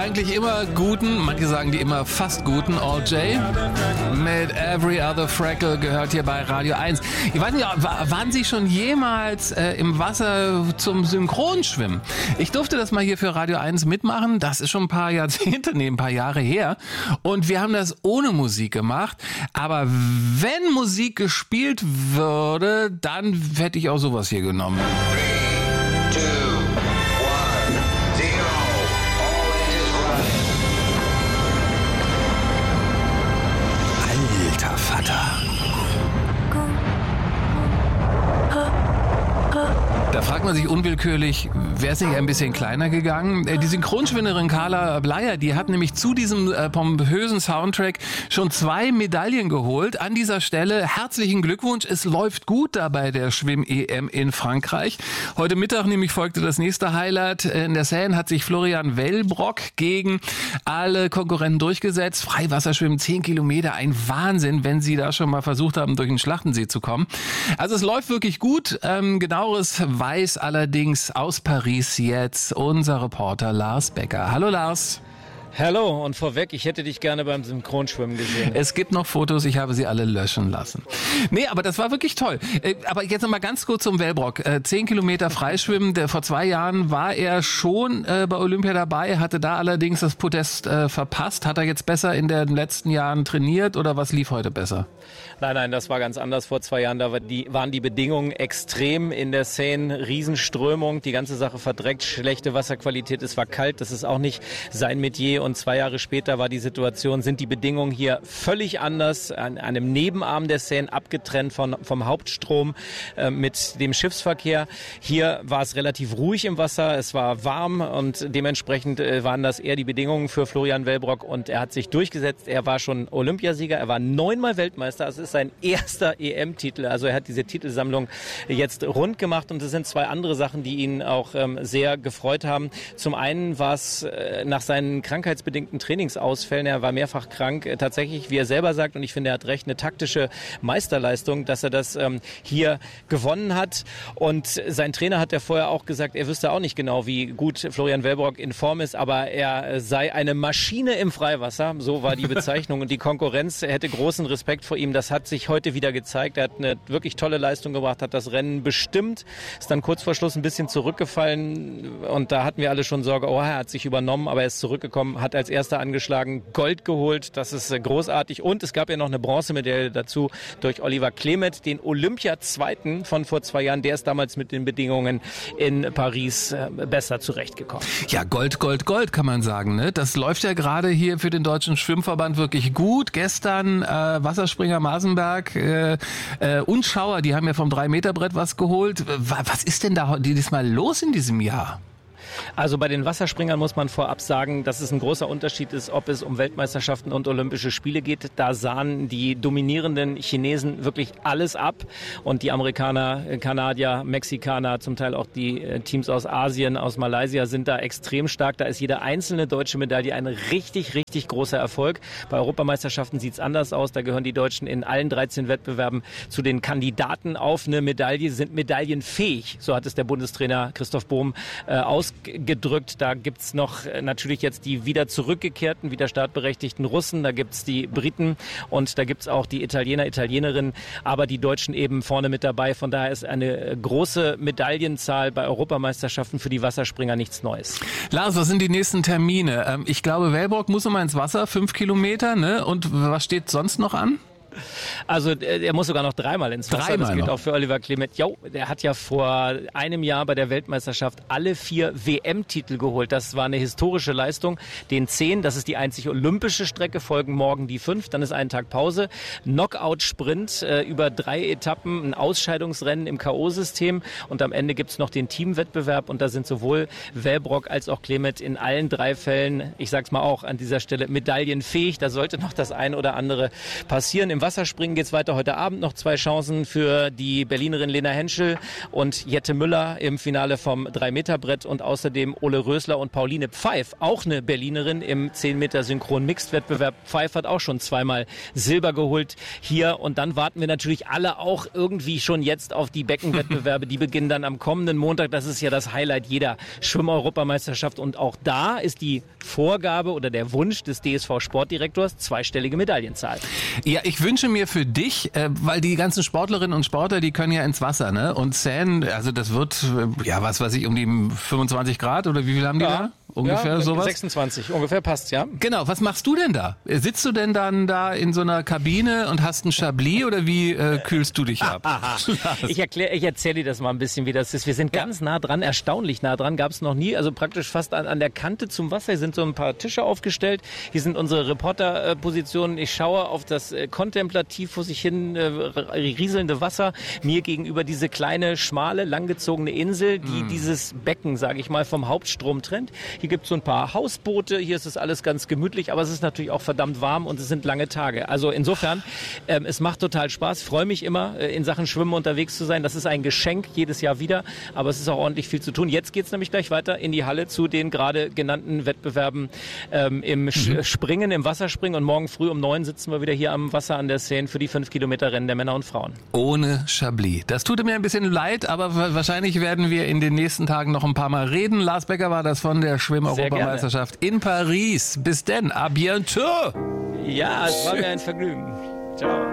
eigentlich immer guten, manche sagen die immer fast guten All J mit Every Other Freckle gehört hier bei Radio 1. Ich weiß nicht, waren Sie schon jemals im Wasser zum Synchronschwimmen? Ich durfte das mal hier für Radio 1 mitmachen. Das ist schon ein paar Jahrzehnte, ein paar Jahre her. Und wir haben das ohne Musik gemacht. Aber wenn Musik gespielt würde, dann hätte ich auch sowas hier genommen. 3, 2, 1, 0. All engines running. Alter Vater. Da fragt man sich unwillkürlich, wäre es nicht ein bisschen kleiner gegangen? Die Synchronschwimmerin Carla Bleier, die hat nämlich zu diesem pompösen Soundtrack schon 2 Medaillen geholt. An dieser Stelle herzlichen Glückwunsch, es läuft gut da bei der Schwimm-EM in Frankreich. Heute Mittag nämlich folgte das nächste Highlight. In der Seine hat sich Florian Wellbrock gegen alle Konkurrenten durchgesetzt. Freiwasserschwimmen 10 Kilometer, ein Wahnsinn, wenn Sie da schon mal versucht haben, durch den Schlachtensee zu kommen. Also es läuft wirklich gut. Genaueres weiß allerdings aus Paris jetzt unser Reporter Lars Becker. Hallo Lars. Hallo, und vorweg, ich hätte dich gerne beim Synchronschwimmen gesehen. Es gibt noch Fotos, ich habe sie alle löschen lassen. Nee, aber das war wirklich toll. Aber jetzt noch mal ganz kurz zum Wellbrock. 10 Kilometer Freischwimmen, vor 2 Jahren war er schon bei Olympia dabei, hatte da allerdings das Podest verpasst. Hat er jetzt besser in den letzten Jahren trainiert oder was lief heute besser? Nein, das war ganz anders. Vor 2 Jahren, da waren die Bedingungen extrem in der Seine, Riesenströmung, die ganze Sache verdreckt, schlechte Wasserqualität, es war kalt, das ist auch nicht sein Metier. Und 2 Jahre später sind die Bedingungen hier völlig anders, an einem Nebenarm der Seine, abgetrennt vom Hauptstrom mit dem Schiffsverkehr. Hier war es relativ ruhig im Wasser, es war warm und dementsprechend waren das eher die Bedingungen für Florian Wellbrock und er hat sich durchgesetzt. Er war schon Olympiasieger, er war 9-mal Weltmeister, es ist sein erster EM-Titel, also er hat diese Titelsammlung jetzt rund gemacht und es sind 2 andere Sachen, die ihn auch sehr gefreut haben. Zum einen war es nach seinen krankheitsbedingten Trainingsausfällen, er war mehrfach krank, tatsächlich, wie er selber sagt, und ich finde, er hat recht, eine taktische Meisterleistung, dass er das hier gewonnen hat. Und sein Trainer hat ja vorher auch gesagt, er wüsste auch nicht genau, wie gut Florian Wellbrock in Form ist, aber er sei eine Maschine im Freiwasser, so war die Bezeichnung. Und die Konkurrenz hätte großen Respekt vor ihm. Das hat sich heute wieder gezeigt. Er hat eine wirklich tolle Leistung gebracht, hat das Rennen bestimmt, ist dann kurz vor Schluss ein bisschen zurückgefallen und da hatten wir alle schon Sorge, er hat sich übernommen, aber er ist zurückgekommen, hat als erster angeschlagen, Gold geholt, das ist großartig und es gab ja noch eine Bronzemedaille dazu durch Oliver Klemet, den Olympia-Zweiten von vor 2 Jahren, der ist damals mit den Bedingungen in Paris besser zurechtgekommen. Ja, Gold kann man sagen, ne? Das läuft ja gerade hier für den Deutschen Schwimmverband wirklich gut. Gestern Wasserspringer Masenberg und Schauer, die haben ja vom 3-Meter-Brett was geholt. Was ist denn da diesmal los in diesem Jahr? Also bei den Wasserspringern muss man vorab sagen, dass es ein großer Unterschied ist, ob es um Weltmeisterschaften und Olympische Spiele geht. Da sahen die dominierenden Chinesen wirklich alles ab und die Amerikaner, Kanadier, Mexikaner, zum Teil auch die Teams aus Asien, aus Malaysia sind da extrem stark. Da ist jede einzelne deutsche Medaille ein richtig, richtig großer Erfolg. Bei Europameisterschaften sieht es anders aus. Da gehören die Deutschen in allen 13 Wettbewerben zu den Kandidaten auf eine Medaille. Sie sind medaillenfähig, so hat es der Bundestrainer Christoph Bohm ausgedrückt. Da gibt's noch natürlich jetzt die wieder zurückgekehrten, wieder startberechtigten Russen, da gibt's die Briten und da gibt's auch die Italiener, Italienerinnen, aber die Deutschen eben vorne mit dabei. Von daher ist eine große Medaillenzahl bei Europameisterschaften für die Wasserspringer nichts Neues. Lars, was sind die nächsten Termine? Ich glaube, Wellbrock muss immer ins Wasser, 5 Kilometer, ne? Und was steht sonst noch an? Also er muss sogar noch 3-mal ins Wasser. Das gilt auch für Oliver Klemet. Der hat ja vor einem Jahr bei der Weltmeisterschaft alle 4 WM-Titel geholt. Das war eine historische Leistung. Den 10, das ist die einzig olympische Strecke, folgen morgen die 5. Dann ist ein Tag Pause. Knockout-Sprint über 3 Etappen, ein Ausscheidungsrennen im K.O.-System. Und am Ende gibt's noch den Teamwettbewerb. Und da sind sowohl Wellbrock als auch Klemet in allen 3 Fällen, ich sag's mal auch an dieser Stelle, medaillenfähig. Da sollte noch das eine oder andere passieren. Im Wasserspringen geht's weiter heute Abend. Noch 2 Chancen für die Berlinerin Lena Henschel und Jette Müller im Finale vom 3-Meter-Brett und außerdem Ole Rösler und Pauline Pfeif, auch eine Berlinerin im 10-Meter-Synchron-Mixed-Wettbewerb. Pfeif hat auch schon 2-mal Silber geholt hier und dann warten wir natürlich alle auch irgendwie schon jetzt auf die Beckenwettbewerbe. Die beginnen dann am kommenden Montag. Das ist ja das Highlight jeder Schwimm-Europameisterschaft und auch da ist die Vorgabe oder der Wunsch des DSV-Sportdirektors zweistellige Medaillenzahl. Ja, ich wünsche mir für dich, weil die ganzen Sportlerinnen und Sportler, die können ja ins Wasser, ne? Und Seine, also das wird, ja, was weiß ich, um die 25 Grad oder wie viel haben die da? Ungefähr sowas? 26, ungefähr passt, ja. Genau, was machst du denn da? Sitzt du denn dann da in so einer Kabine und hast ein Chablis oder wie kühlst du dich ab? Ich erzähle dir das mal ein bisschen, wie das ist. Wir sind ganz nah dran, erstaunlich nah dran, gab es noch nie, also praktisch fast an der Kante zum Wasser. Hier sind so ein paar Tische aufgestellt, hier sind unsere Reporterpositionen. Ich schaue auf das kontemplativ vor sich hin rieselnde Wasser. Mir gegenüber diese kleine, schmale, langgezogene Insel, die dieses Becken, sage ich mal, vom Hauptstrom trennt. Hier gibt es so ein paar Hausboote, hier ist es alles ganz gemütlich, aber es ist natürlich auch verdammt warm und es sind lange Tage. Also insofern, es macht total Spaß. Freue mich immer, in Sachen Schwimmen unterwegs zu sein. Das ist ein Geschenk jedes Jahr wieder, aber es ist auch ordentlich viel zu tun. Jetzt geht es nämlich gleich weiter in die Halle zu den gerade genannten Wettbewerben im Springen, im Wasserspringen und morgen früh um 9 sitzen wir wieder hier am Wasser an der Seine für die 5-Kilometer-Rennen der Männer und Frauen. Ohne Chablis. Das tut mir ein bisschen leid, aber wahrscheinlich werden wir in den nächsten Tagen noch ein paar Mal reden. Lars Becker war das von der Schwimm-Europameisterschaft in Paris. Bis denn, à bientôt! Ja, es war mir ein Vergnügen. Ciao.